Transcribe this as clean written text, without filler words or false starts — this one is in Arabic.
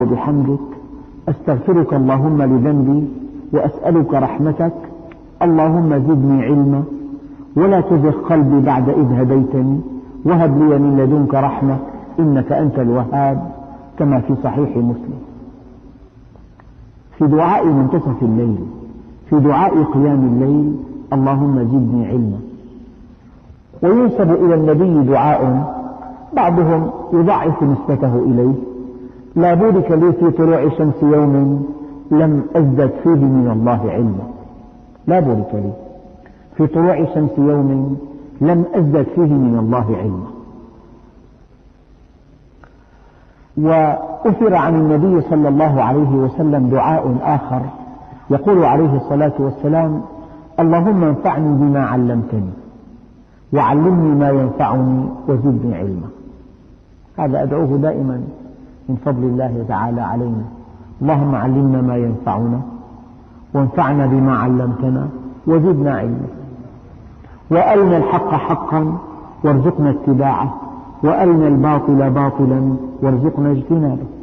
بحمدك، أستغفرك اللهم لذنبي، وأسألك رحمتك، اللهم زدني علما، ولا تزغ قلبي بعد إذ هديتني، وهب لي من لدنك رحمة إنك أنت الوهاب، كما في صحيح مسلم. في دعاء منتصف الليل، في دعاء قيام الليل: اللهم زدني علما. وينسب إلى النبي دعاء بعضهم يضعف نسبته إليه: لا بورك لي في طلوع شمس يوم لم أزدد فيه من الله علما. لا بورك لي في طلوع شمس يوم لم أزدد فيه من الله علما. وأثر عن النبي صلى الله عليه وسلم دعاء آخر يقول عليه الصلاة والسلام: اللهم انفعني بما علمتني، وعلمني ما ينفعني، وزدني علما. هذا أدعوه دائما من فضل الله تعالى علينا: اللهم علمنا ما ينفعنا، وانفعنا بما علمتنا، وزدنا علما. وأرنا الحق حقا وارزقنا اتباعه، وأرنا الباطل باطلا وارزقنا اجتنابه.